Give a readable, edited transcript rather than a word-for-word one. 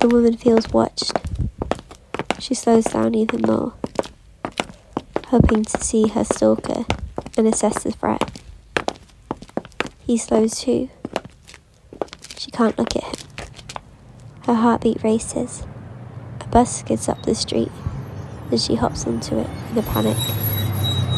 woman feels watched. She slows down even more, hoping to see her stalker and assess the threat. He slows too. She can't look at him. Her heartbeat races. A bus skids up the street, and she hops onto it in a panic.